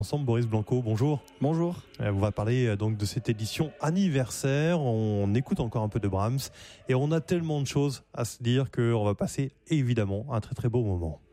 Ensemble, Boris Blanco, bonjour. Bonjour. On va parler donc de cette édition anniversaire. On écoute encore un peu de Brahms et on a tellement de choses à se dire qu'on va passer évidemment un très très beau moment.